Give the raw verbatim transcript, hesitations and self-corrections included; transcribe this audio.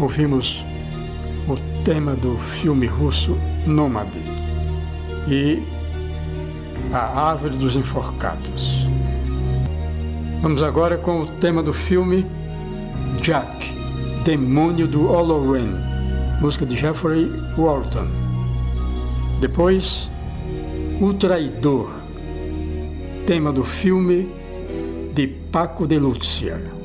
ouvimos o tema do filme russo Nômade e A Árvore dos Enforcados. Vamos agora com o tema do filme Jack, Demônio do Halloween, música de Jeffrey Walton. Depois, O Traidor, tema do filme de Paco de Lúcia.